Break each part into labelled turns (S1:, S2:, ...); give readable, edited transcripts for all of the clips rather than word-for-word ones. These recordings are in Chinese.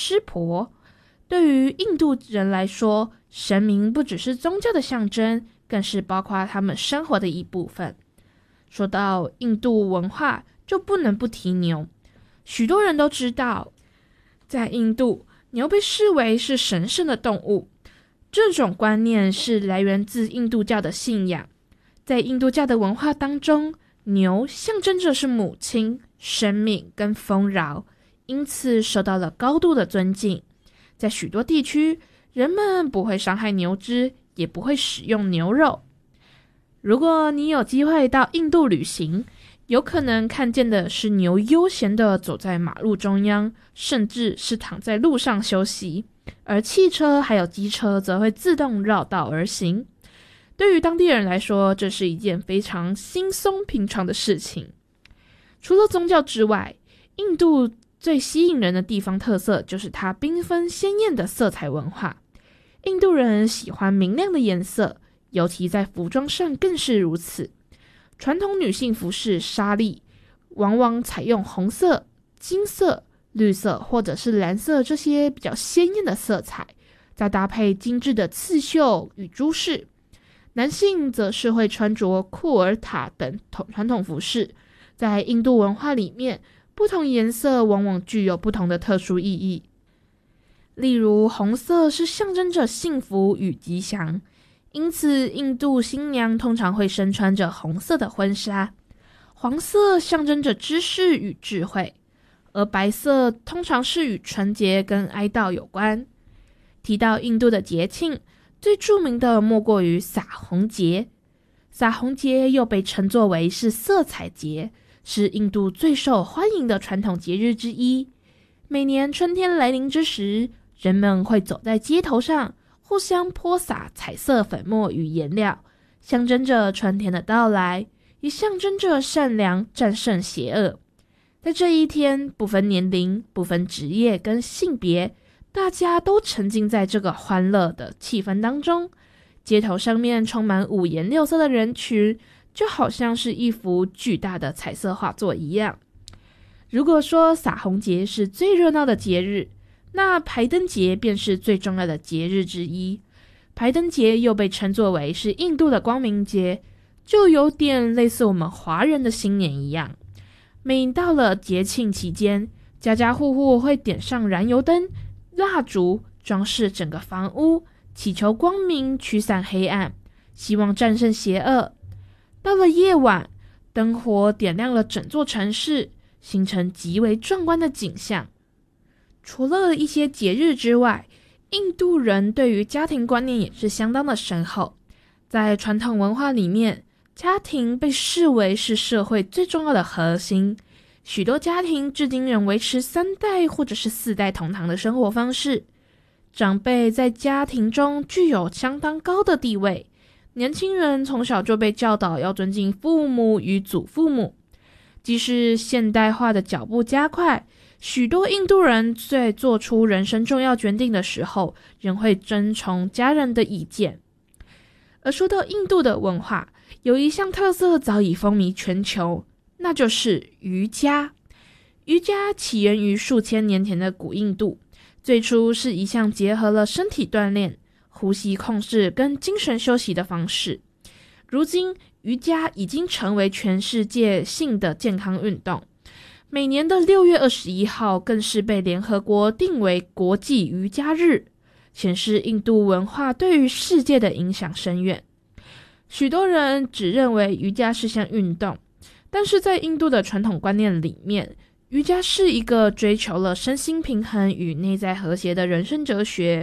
S1: 湿婆。对于印度人来说，神明不只是宗教的象征，更是包括他们生活的一部分。说到印度文化，就不能不提牛。许多人都知道，在印度，牛被视为是神圣的动物。这种观念是来源自印度教的信仰。在印度教的文化当中，牛象征着是母亲、生命跟丰饶，因此受到了高度的尊敬。在许多地区，人们不会伤害牛只，也不会使用牛肉。如果你有机会到印度旅行，有可能看见的是牛悠闲地走在马路中央，甚至是躺在路上休息，而汽车还有机车则会自动绕道而行。对于当地人来说，这是一件非常轻松平常的事情。除了宗教之外，印度最吸引人的地方特色就是它缤纷鲜艳的色彩文化。印度人喜欢明亮的颜色，尤其在服装上更是如此。传统女性服饰纱丽往往采用红色、金色、绿色或者是蓝色这些比较鲜艳的色彩，再搭配精致的刺绣与珠饰。男性则是会穿着库尔塔等传统服饰。在印度文化里面，不同颜色往往具有不同的特殊意义。例如，红色是象征着幸福与吉祥，因此印度新娘通常会身穿着红色的婚纱。黄色象征着知识与智慧，而白色通常是与纯洁跟哀悼有关。提到印度的节庆，最著名的莫过于撒红节。撒红节又被称作为是色彩节，是印度最受欢迎的传统节日之一。每年春天来临之时，人们会走在街头上，互相泼洒彩色粉末与颜料，象征着春天的到来，也象征着善良战胜邪恶。在这一天，不分年龄、不分职业跟性别，大家都沉浸在这个欢乐的气氛当中。街头上面充满五颜六色的人群，就好像是一幅巨大的彩色画作一样。如果说撒红节是最热闹的节日，那排灯节便是最重要的节日之一。排灯节又被称作为是印度的光明节，就有点类似我们华人的新年一样。每到了节庆期间，家家户户会点上燃油灯、蜡烛，装饰整个房屋，祈求光明驱散黑暗，希望战胜邪恶。到了夜晚，灯火点亮了整座城市，形成极为壮观的景象。除了一些节日之外，印度人对于家庭观念也是相当的深厚。在传统文化里面，家庭被视为是社会最重要的核心。许多家庭至今仍维持3代或者是4代同堂的生活方式。长辈在家庭中具有相当高的地位，年轻人从小就被教导要尊敬父母与祖父母。即使现代化的脚步加快，许多印度人在做出人生重要决定的时候，仍会遵从家人的意见。而说到印度的文化，有一项特色早已风靡全球，那就是瑜伽。瑜伽起源于数千年前的古印度，最初是一项结合了身体锻炼、呼吸控制跟精神休息的方式。如今，瑜伽已经成为全世界性的健康运动。每年的6月21号更是被联合国定为国际瑜伽日，显示印度文化对于世界的影响深远。许多人只认为瑜伽是项运动，但是在印度的传统观念里面，瑜伽是一个追求了身心平衡与内在和谐的人生哲学。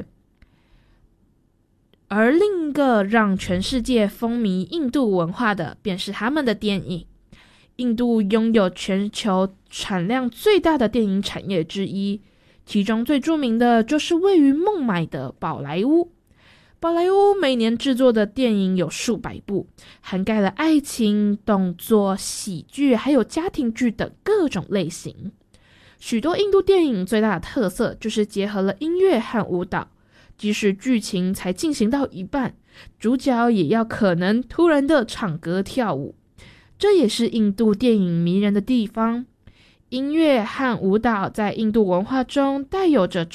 S1: 而另一个让全世界风靡印度文化的，便是他们的电影。印度拥有全球产量最大的电影产业之一，其中最著名的就是位于孟买的宝莱坞。宝莱坞每年制作的电影有数百部，涵盖了爱情、动作、喜剧还有家庭剧等各种类型。许多印度电影最大的特色就是结合了音乐和舞蹈，即使剧情才进行到一半，主角也要可能突然的唱歌跳舞。这也是印度电影迷人的地方。音乐和舞蹈在印度文化中带有着